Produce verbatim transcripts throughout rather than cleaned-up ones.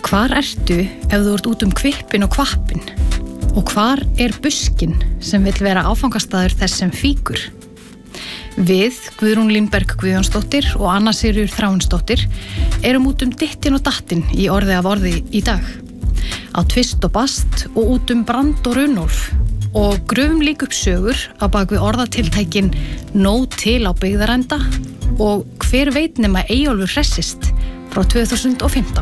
Hvar ertu ef þú ert út um kvippin og kvappin? Og hvar er buskin sem vill vera áfangastaður þess sem fíkur? Við, Guðrún Línberg Guðjónsdóttir og Anna Sigríður Þráinsdóttir, erum út um dittin og dattin í orði af orði í dag. Á tvist og bast og út um brand og runólf og gröfum líka upp sögur á bak við orðatiltækin nóg til á byggðarenda og hver veit nema Eyjólfur hressist frá tvö þúsund og fimmtán.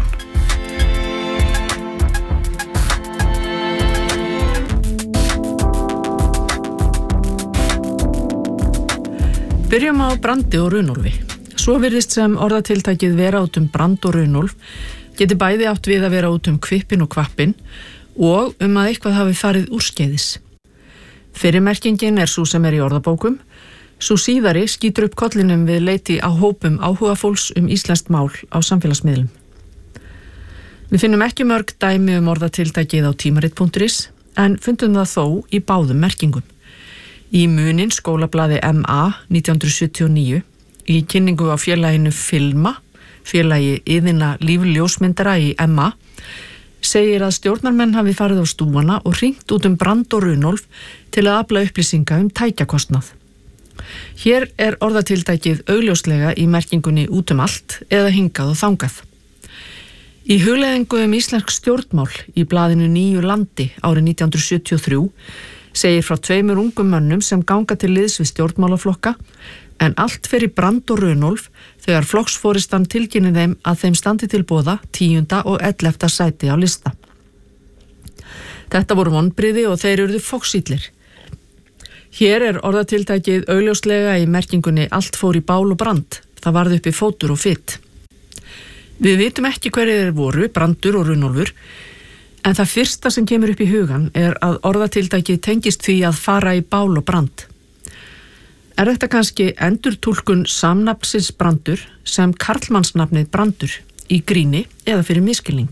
Byrjum á brandi og runólfi. Svo virðist sem orðatiltækið vera út um brand og runólf geti bæði átt við að vera út um kvippin og kvappin og um að eitthvað hafi farið úrskeiðis. Fyrirmerkingin er sú sem er í orðabókum, svo síðari skýtur upp kollinum við leiti á hópum áhugafólks um íslenskt mál á samfélagsmiðlum. Við finnum ekki mörg dæmi um orðatiltækið á tímarit punktur is en fundum það þó í báðum merkingum. Í Munin skólablaði M A nítján hundruð sjötíu og níu, í kynningu á félaginu Filma, félagi yðina lífljósmyndara í M A, segir að stjórnarmenn hafi farið á stúfana og hringt út um brand og runólf til að afla upplýsinga um tækjakostnað. Hér er orðatiltækið augljóslega í merkingunni út um allt eða hingað og þangað. Í hugleiðingu um íslensk stjórnmál í blaðinu Nýju landi árið nítján hundruð sjötíu og þrjú segir frá tveimur ungum mönnum sem ganga til liðs við stjórnmálaflokka, en allt fer í brand og runólf þegar flokksforistan tilkynni þeim að þeim standi til boða tíunda og ellefta sæti á lista. Þetta voru vonbrigði og þeir urðu foxillir. Hér er orðatiltækið augljóslega í merkingunni allt fór í bál og brand, það varð uppi fótur og fytt. Við vitum ekki hverjir þeir voru, brandur og runólfur, en það fyrsta sem kemur upp í hugan er að orðatiltækið tengist því að fara í bál og brand. Er þetta kannski endurtúlkun samnafnsins brandur sem karlmannsnafnið brandur í gríni eða fyrir misskilning?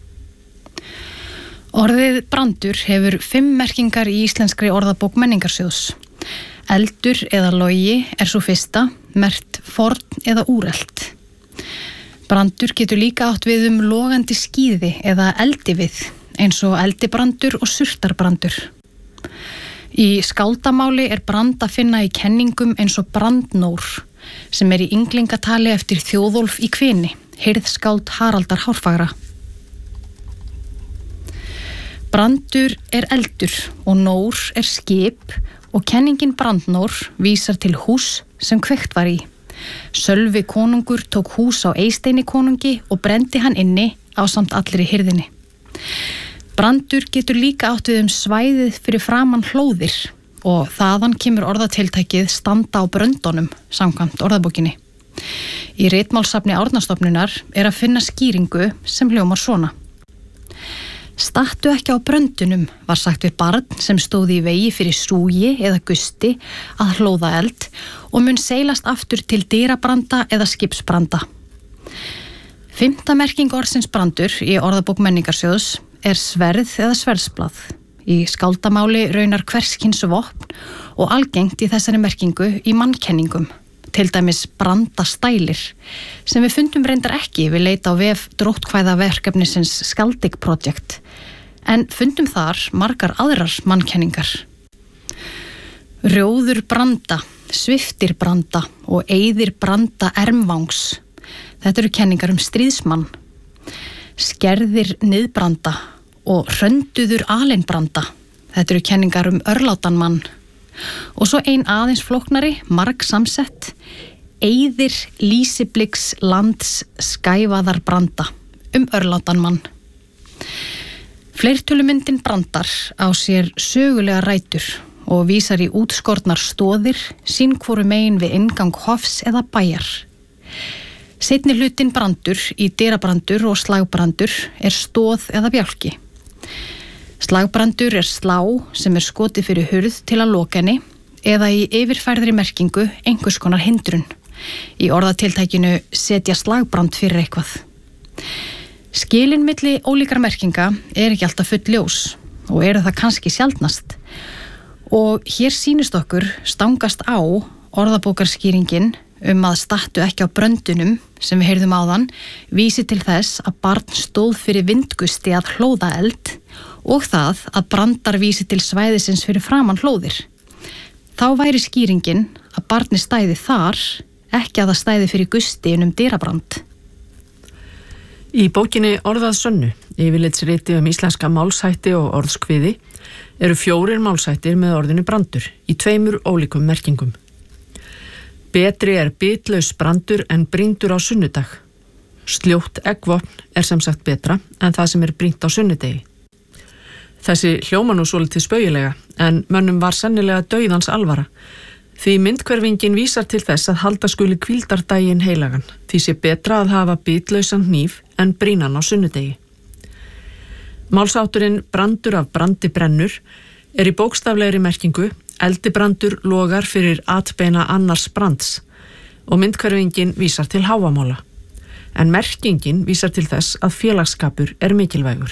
Orðið brandur hefur fimm merkingar í íslenskri orðabók menningarsjóðs. Eldur eða logi er svo fyrsta, merkt forn eða úrelt. Brandur getur líka átt við um logandi skíði eða eldivið, eins og eldibrandur og surtarbrandur. Í skáldamáli er brand að finna í kenningum eins og brandnór, sem er í ynglingatali eftir Þjóðólf í Kvini, hirðskáld Haraldar hárfagra. Brandur er eldur og nór er skip og kenningin brandnór vísar til hús sem kveikt var í. Sölvi konungur tók hús á Eysteini konungi og brendi hann inni ásamt allir í hirðinni. Brandur getur líka átt við um svæðið fyrir framan hlóðir og þaðan kemur orðatiltækið standa á bröndunum samkvæmt orðabókinni. Í ritmálssafni Árnastofnunar er að finna skýringu sem hljómar svona. Stattu ekki á bröndunum, var sagt við barn sem stóði í vegi fyrir súgi eða gusti að hlóða eld og mun seilast aftur til dyrabranda eða skipsbranda. Fimmta merking orðsins brandur í orðabók menningarsjóðs er sverð eða sverðsblað. Í skáldamáli raunar hverskins vopn og algengt í þessari merkingu í mannkenningum, til dæmis brandastælir, sem við fundum reyndar ekki við leit á vef dróttkvæðaverkefnisins Skaldig Project, en fundum þar margar aðrar mannkenningar. Rjóður branda, sviftir branda og eyðir branda ermvangs. Þetta eru kenningar um stríðsmann. Skerðir niðbranda og hrönduður alenbranda. Þetta eru kenningar um örlátan mann. Og svo ein aðeins flóknari, marg samsett, eyðir lýsibliks lands skæfaðar branda, um örlátan mann. Fleirtölumyndin brandar á sér sögulega rætur og vísar í útskornar stóðir, sín hvoru megin við inngang hofs eða bæjar. Seinni hlutin brandur í dyrabrandur og slagbrandur er stóð eða bjálki. Slagbrandur er slá sem er skotið fyrir hurð til að loka henni eða í yfirfærðri merkingu einhvers konar hindrun. Í orðatiltækinu setja slagbrand fyrir eitthvað. Skilin milli ólíkar merkinga er ekki alltaf full ljós og eru það kannski sjaldnast. Og hér sýnist okkur stangast á orðabókarskýringin um að stattu ekki á bröndunum sem við heyrðum áðan vísi til þess að barn stóð fyrir vindgusti að hlóða eld og það að brandar vísi til svæðisins fyrir framan hlóðir. Þá væri skýringin að barni stæði þar, ekki að það stæði fyrir gusti um dyrabrand. Í bókinni Orðað sönnu, yfirlitsriti um íslenska málshætti og orðskviði, eru fjórir málshættir með orðinu brandur í tveimur ólíkum merkingum. Betri er bitlaus brandur en brýndur á sunnudag. Sljótt eggvopn er sem sagt betra en það sem er brýnt á sunnudegi. Þessi hljóma nú svolítið spaugilega en mönnum var sennilega dauðans alvara. Því myndhverfingin vísar til þess að halda skuli hvíldardaginn heilagan, því sé betra að hafa bitlausan hníf en brýnan á sunnudegi. Málsátturinn brandur af brandi brennur er í bókstaflegri merkingu eldibrandur logar fyrir atbeina annars brands og myndhverfingin vísar til hávamála, en merkingin vísar til þess að félagsskapur er mikilvægur.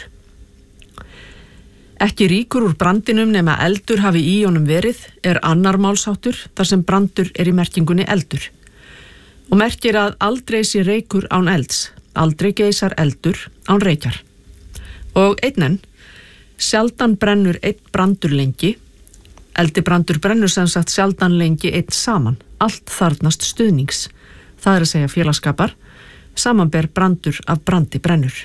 Ekki ríkur úr brandinum nema eldur hafi í honum verið er annar málsáttur þar sem brandur er í merkingunni eldur og merkir að aldrei sé reykur án elds, aldrei geisar eldur án reykjar. Og einnen, sjaldan brennur einn brandur lengi, eldibrandur brennur sem sagt sjaldan lengi einn saman, allt þarnast stuðnings, það er að segja félagsskapar, samanber brandur af brandi brennur.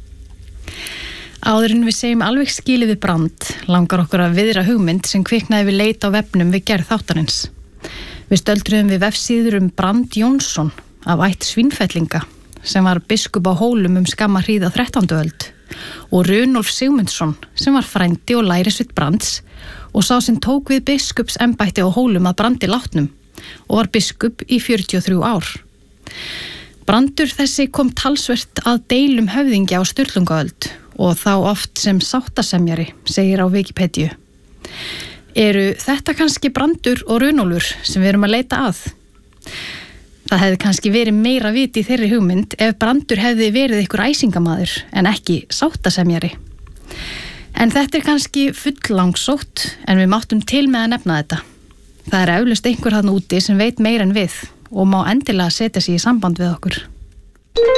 Áður en við segjum alveg skilið við brand, langar okkur að viðra hugmynd sem kviknaði við leit á vefnum við gerð þáttarins. Við stöldruðum við vefsíður um Brand Jónsson af ætt Svínfellinga, sem var biskup á Hólum um skamma hríð á þrettándu öld, og Runólf Sigmundsson sem var frændi og lærisveinn Brands og sá sem tók við biskupsembætti á Hólum að Brandi látnum og var biskup í fjörutíu og þrjú ár. Brandur þessi kom talsvert að deilum höfðingja á Sturlungaöld og þá oft sem sáttasemjari, segir á Wikipedia. Eru þetta kannski Brandur og Runólfur sem við erum að leita að? Það hefði kannski verið meira viti í þeirri hugmynd ef Brandur hefði verið ykkur æsingamaður en ekki sáttasemjari. En þetta er kannski full langsótt en við máttum til með að nefna þetta. Það er eflaust einhver þarna úti sem veit meira en við og má endilega setja sig í samband við okkur.